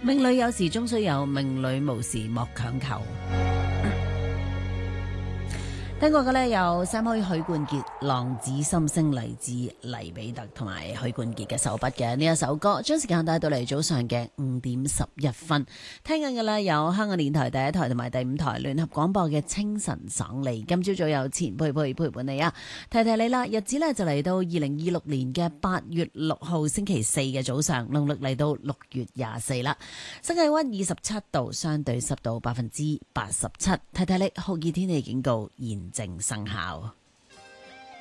命裏有時終須有，命裏無時莫強求。聽過嘅呢有三虛許冠傑、浪子心聲嚟自黎彼得同埋許冠傑嘅手筆嘅呢一首歌，將時間帶到嚟早上嘅5:11。聽緊嘅呢有香港電台第一台同埋第5台聯合廣播嘅清晨爽利。今朝早有錢佩佩陪伴你啊，提提你啦，日子呢就嚟到2026年嘅8月6號星期四嘅早上，農曆嚟到6月24啦。室氣溫27度，相對濕度87%。提提你酷熱天氣警告現正生效。